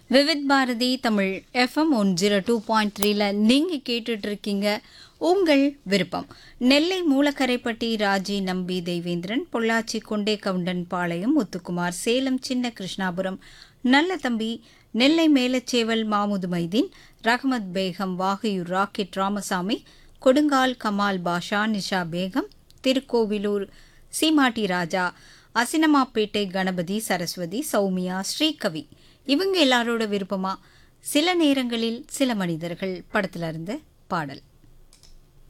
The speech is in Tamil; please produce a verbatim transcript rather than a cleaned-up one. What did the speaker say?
Vividh Bharathi Tamil FM one zero two point த்ரீல நீங்கள் கேட்டுட்டு இருக்கீங்க உங்கள் விருப்பம். நெல்லை மூலக்கரைப்பட்டி ராஜி நம்பி தெய்வேந்திரன், பொள்ளாச்சி கொண்டே கவுண்டன் பாளையம் முத்துக்குமார், சேலம் சின்ன கிருஷ்ணாபுரம் நல்ல தம்பி, நெல்லை மேலச்சேவல் மாமுது மைதீன், ரஹமத் பேகம், வாகையூர் ராக்கெட் ராமசாமி, கொடுங்கால் கமால் பாஷா, நிஷா பேகம், திருக்கோவிலூர் சீமாட்டி ராஜா, அசினமாப்பேட்டை கணபதி, சரஸ்வதி, சௌமியா, ஸ்ரீகவி, இவங்க எல்லாரோட விருப்பமா சில நேரங்களில் சில மனிதர்கள் படத்துல இருந்து பாடல்.